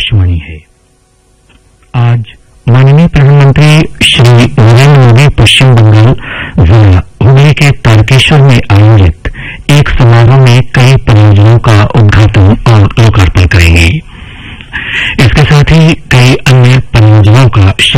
आकाशवाणी है। आज माननीय प्रधानमंत्री श्री नरेंद्र मोदी पश्चिम बंगाल जिला हुगली के तारकेश्वर में आयोजित एक समारोह में कई परियोजनाओं का